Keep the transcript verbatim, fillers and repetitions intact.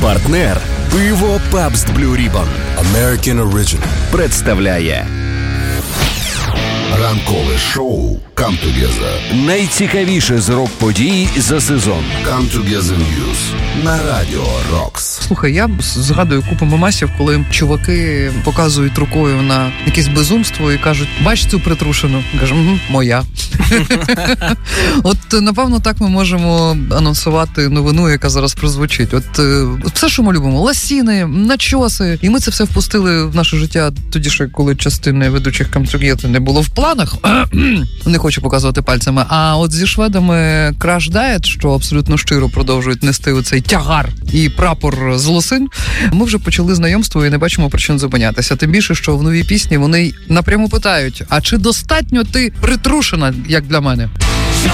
Партнер пиво Pabst Blue Ribbon American Original представляє ранкове шоу Come Together. Найцікавіше з рок-подій за сезон. Come Together News на Радіо Рокс. Слухай, я згадую купу моментів, коли чуваки показують рукою на якесь безумство і кажуть, бач цю притрушену. Кажу, угу, моя. От, напевно, так ми можемо анонсувати новину, яка зараз прозвучить. От, все, що ми любимо, ласіни, начоси. І ми це все впустили в наше життя тоді, ще коли частини ведучих Come Together не було в планах. Не хочу показувати пальцями. А от зі шведами Crash Diet, що абсолютно щиро продовжують нести оцей тягар і прапор з лосин, ми вже почали знайомство і не бачимо причин зупинятися. Тим більше, що в новій пісні вони напряму питають, а чи достатньо ти притрушена, як для мене?